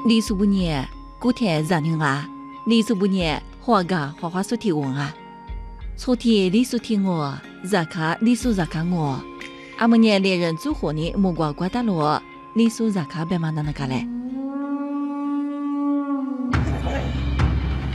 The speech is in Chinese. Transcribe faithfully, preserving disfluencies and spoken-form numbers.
李叔伯年，古天让人啊，李叔伯年花个花花说提问啊，昨天李叔听我，热卡李叔热卡我，阿么年两人组合呢，木瓜瓜大罗，李叔热卡白嘛那那个嘞。